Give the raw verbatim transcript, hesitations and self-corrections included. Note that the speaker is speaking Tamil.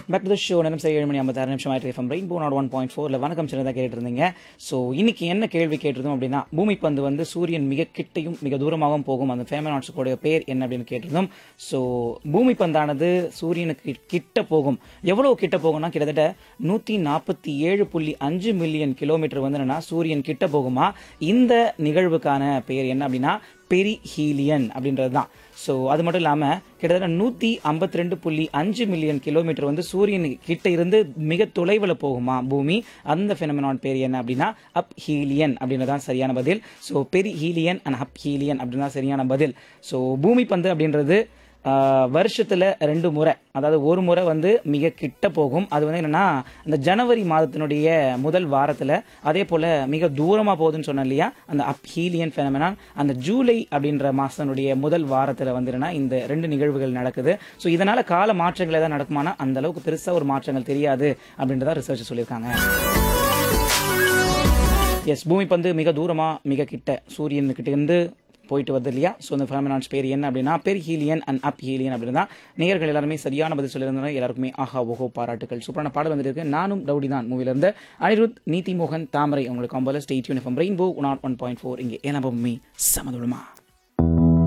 Back to the show. நேரம் சரி ஏழு மணி ஐம்பத்தாறு நிமிஷம் ஆயிட்டு FM rainbow not one point ஃபோரில் வணக்கம் சின்னதாக கேட்டு இருந்தீங்க. ஸோ இன்னைக்கு என்ன கேள்வி கேட்டிருந்தோம் அப்படின்னா, பூமி பந்து வந்து சூரியன் மிக கிட்டையும் மிக தூரமாகவும் போகும், அந்த ஃபேமனாட்ஸுடைய பேர் என்ன அப்படின்னு கேட்டிருந்தோம். ஸோ பூமி பந்தானது சூரியனுக்கு கிட்ட போகும். எவ்வளோ கிட்ட போகும்னா கிட்டத்தட்ட நூற்றி நாற்பத்தி ஏழு புள்ளி அஞ்சு மில்லியன் கிலோமீட்டர் வந்து என்னன்னா சூரியன் கிட்ட போகுமா. இந்த நிகழ்வுக்கான பேர் என்ன அப்படின்னா பெரிஹீலியன் அப்படின்றது தான். ஸோ அது மட்டும் இல்லாமல் கிட்டத்தட்ட நூற்றி ஐம்பத்தி ரெண்டு புள்ளி அஞ்சு மில்லியன் கிலோமீட்டர் வந்து சூரியன் கிட்ட இருந்து மிக தொலைவில் போகுமா பூமி. அந்த ஃபெனமெனான் பேர் என்ன அப்படின்னா அப் ஹீலியன் அப்படின்றதான் சரியான பதில். ஸோ பெரிஹீலியன் அண்ட் அப் ஹீலியன் அப்படின்னு தான் சரியான பதில். ஸோ பூமி பந்து அப்படின்றது வருஷத்தில் ரெண்டு முறை, அதாவது ஒரு முறை வந்து மிக கிட்ட போகும். அது வந்து என்னென்னா அந்த ஜனவரி மாதத்தினுடைய முதல் வாரத்தில், அதே போல் மிக தூரமாக போகுதுன்னு சொன்னேன் இல்லையா, அந்த அப் ஹீலியன் ஃபெனமெனான் அந்த ஜூலை அப்படின்ற மாதத்தினுடைய முதல் வாரத்தில் வந்து என்னன்னா இந்த ரெண்டு நிகழ்வுகள் நடக்குது. ஸோ இதனால் கால மாற்றங்கள் ஏதாவது நடக்குமானா அந்த அளவுக்கு பெருசாக ஒரு மாற்றங்கள் தெரியாது அப்படின்றத ரிசர்ச் சொல்லியிருக்காங்க. எஸ், பூமி பந்து மிக தூரமாக மிக கிட்ட சூரியன்கிட்ட இருந்து போயிட்டு வருது இல்லையா. ஸோ அந்த ஃபெனமெனான்ஸ் பேர் என்ன அப்படின்னா பெரிஹீலியன் அண்ட் அப் ஹீலியன் அப்படின்னு தான். நேயர்கள் எல்லாருமே சரியான பதில் சொல்லியிருந்தாங்க. எல்லாருக்குமே ஆஹா ஓஹோ பாராட்டுகள். சூப்பரான பாடல் வந்துட்டு இருக்கு. நானும் ரவுடி தான் மூவிலிருந்து அனிருத், நீதி மோகன், தாமரை உங்களுக்கு காம்போல stay tune FM rainbow not one point four. இங்கே ஏன்னா பூமி சமதுளமா.